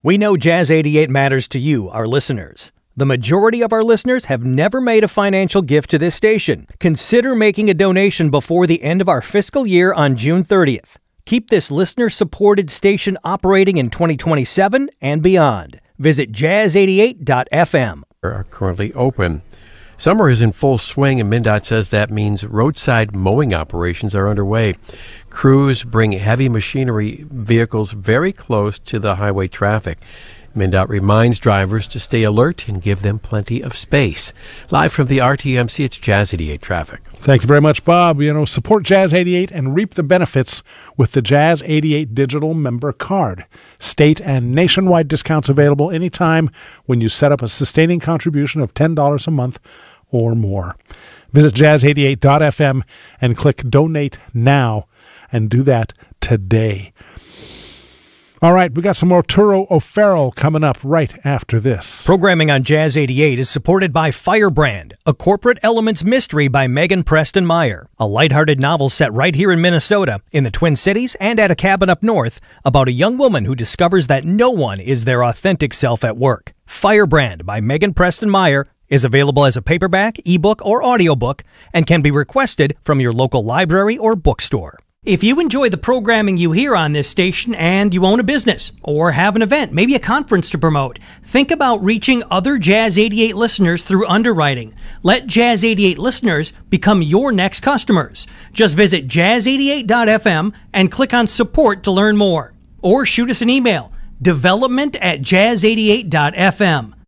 We know Jazz 88 matters to you, our listeners. The majority of our listeners have never made a financial gift to this station. Consider making a donation before the end of our fiscal year on June 30th. Keep this listener-supported station operating in 2027 and beyond. Visit jazz88.fm. Are currently open. Summer is in full swing, and MnDOT says that means roadside mowing operations are underway. Crews bring heavy machinery vehicles very close to the highway traffic. MnDOT reminds drivers to stay alert and give them plenty of space. Live from the RTMC, it's Jazz 88 Traffic. Thank you very much, Bob. Support Jazz 88 and reap the benefits with the Jazz 88 digital member card. State and nationwide discounts available anytime when you set up a sustaining contribution of $10 a month or more. Visit jazz88.fm and click Donate Now, and do that today. All right, we got some Arturo O'Farrell coming up right after this. Programming on Jazz 88 is supported by Firebrand, a corporate elements mystery by Megan Preston Meyer, a lighthearted novel set right here in Minnesota, in the Twin Cities and at a cabin up north, about a young woman who discovers that no one is their authentic self at work. Firebrand by Megan Preston Meyer is available as a paperback, ebook, or audiobook and can be requested from your local library or bookstore. If you enjoy the programming you hear on this station and you own a business or have an event, maybe a conference to promote, think about reaching other Jazz 88 listeners through underwriting. Let Jazz 88 listeners become your next customers. Just visit jazz88.fm and click on support to learn more. Or shoot us an email, development@jazz88.fm.